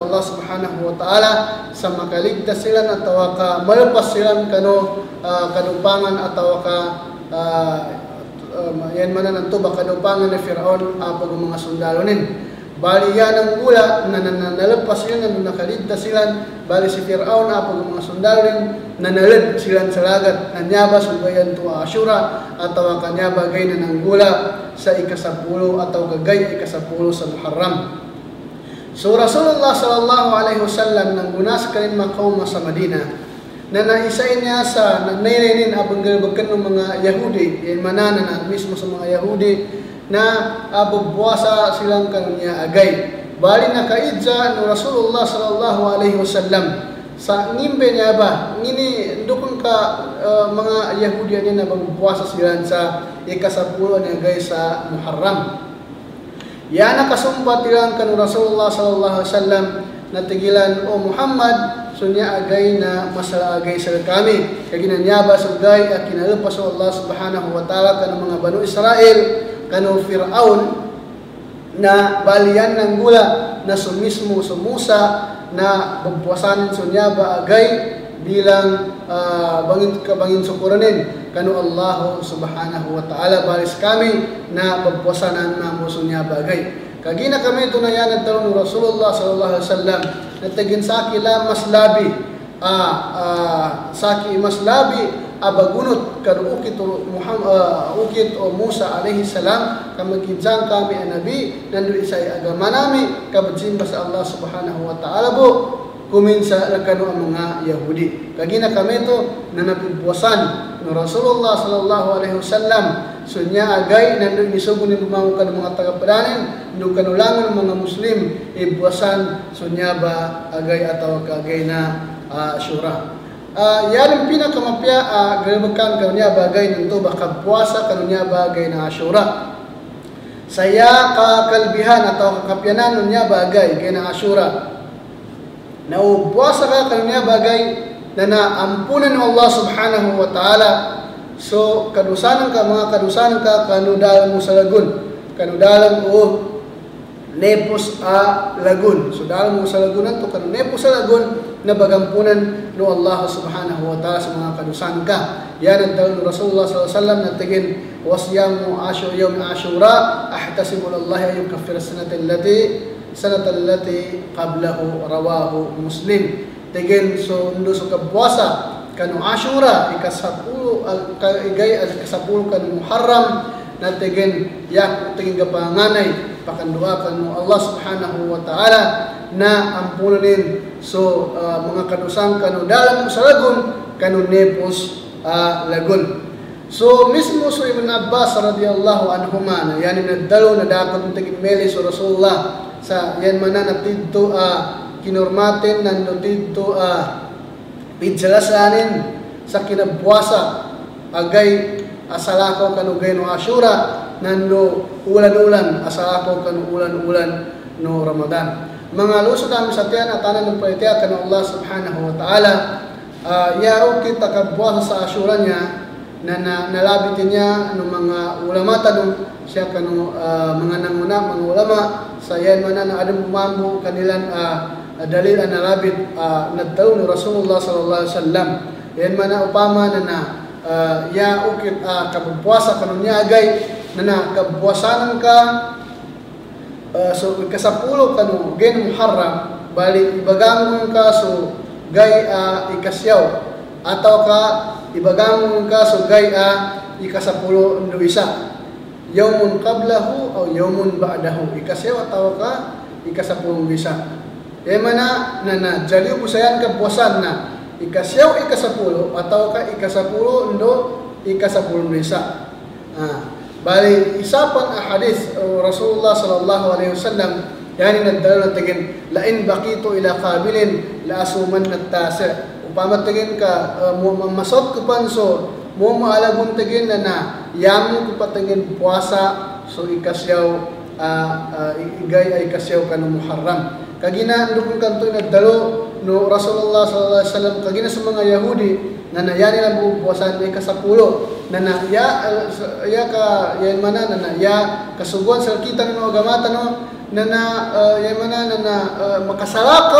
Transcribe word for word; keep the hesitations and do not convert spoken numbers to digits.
Allah subhanahu wa ta'ala sa makaligtas sila atawa ka malpas sila kano uh, kanupangan atawa ka uh, uh, yan man ang tuba kanupangan ni Firaun apag mga sundalo nin. Bali yan ang gula na nanalagpas sila na nakaligtas sila. Bali si Firaun apag mga sundalo rin nanalad sila sa lagat. Nanyaba sugayan to Ashura atawa kanyaba gay na ng gula sa ikasapulo ataw kagay ikasapulo sa Muharram. So Rasulullah sallallahu alaihi wasallam nang gunas kanin makauma sa Madina na naisay niya sa nanaynin abang galbagan ng mga Yahudi yan manana na mismo sa mga Yahudi na abubwasa silang kanya agay. Bali na kaidza no Rasulullah sallallahu alaihi wasallam sa ngimbe niya ba ngini dukon ka uh, mga Yahudi yan na babubwasa sila sa ikasapulo niya agay sa Muharram. Yan nakasumpat ilang kanu Rasulullah sallallahu alaihi wasallam na tigilan o Muhammad sunya agay na masala agay sa kami kay ginanyaba sugay at kinalpas o Allah subhanahu wa ta'ala kanang mga Banu Israel kanu Firaun na balian ng gula na sumismo sa Musa na bugpuasanin sunya ba agay bilang uh, bangin kabangin sukuranin kanu Allah subhanahu wa ta'ala balis kami na pagpuasanan na muso niya bagay. Kagina kami tunayan at talong ng Rasulullah sallallahu alaihi wasallam na tagin saki la maslabi uh, uh, saki maslabi abagunot kanu ukit o Muhammad uh, ukit o Musa alaihi salam kamagidzang kami ang nabi nandu isay agama nami kabadsimba sa Allah subhanahu wa ta'ala po kuminsa lakano ang mga Yahudi. Kagina kami to na napigpuasan ng Rasulullah sallallahu alaihi wasallam sunya agay nandun isugo ni bumangon ka ng mga tagapadanin nung kanulangon ng mga Muslim ibuasan sunya ba agay ataw kagay na uh, Ashura. Uh, yan ang pinakamapya uh, galibakan kanunya bagay ng to baka puasa kanunya bagay na Ashura. Saya kakalbihan ataw kakapyanan nunya bagay kay na Ashura. Naubuasa ka kanunya bagay na naampunan ng Allah subhanahu wa ta'ala. So, kadusanan ka, mga kadusanan ka, kanudalan mo sa lagun. Kanudalan mo nepos a lagun. So, dalan mo sa lagunan to, kanunepos sa lagun na bagampunan ng Allah subhanahu wa ta'ala sa mga kadusanan ka. Yan ang dalawang Rasulullah sallallahu alaihi wasallam na tigin wasyamu ashur yawm ashura ahtasibu lillahi ayyuka kaffira sanata allati sanata allati qablahu rawahu Muslim. Tigin so ndo so kabwasa kanu Ashura ikasapulo igay as ikasapulo kanu Muharram na tigin yak tigin gapanganay pakandua kanu Allah subhanahu wa ta'ala na ampunin so uh, mga kadusang kanu dalam sa lagun kanu nepos uh, lagun. So mismo so Ibn Abbas radhiyallahu anhuma na yan nagdalo na dapat tigin meli so Rasulullah sa yan man na tidto uh, kinurmatin nando dito uh, pidsalasanin sa kinabuasa agay asalako kanugay no Ashura nando ulan-ulan asalako kanu ulan-ulan no Ramadan. Mga lusod namin sa tiyan at tanan ng palitiya kanu Allah subhanahu wa ta'ala uh, yaro kita kabuasa sa Ashura niya na, na nalabitin niya ng mga ulama tanong siya kanu uh, mga nanguna mga ulama sa yan man na adam bumambo kanilang uh, dalil ang nalabit uh, nagtaon ni Rasulullah sallallahu alaihi wasallam. Yan man na upama na na uh, ya ukit uh, kabupuasa kanunya agay na na kabupuasanan ka uh, so ikasapulo kanu gen Muharram bali ibagangon ka so gay uh, ikasyaw ataw ka ibagangon ka so gay uh, ikasapulo ndo isa yawmun qablahu o yawmun ba'dahu ikasyaw ataw ka ikasapulong isa. E mana na na jaliw busayan ka puasan na ikasyaw ikasapulo ataw ka ikasapulo ndo ikasapulo isa. Ah, bali isa pang hadis uh, Rasulullah sallallahu alaihi wasallam yani nagdala tigin la in baqitu ila qabilin la asuman at-tasi. Upama tigin ka uh, mo masot ko panso mo maalagon tigin na na yamo ko patingin puasa so ikasyaw uh, uh, igay ay ikasyaw ka no Muharram. Kagina ndukong kanto nagdalo no Rasulullah sallallahu alaihi wasallam kagina sa mga Yahudi na naya nila bubuwasan ay kasapulo na na ya, uh, ya ka yan mana na na ya kasuguan sa kita no agamata no na na uh, yan mana na na uh, makasalaka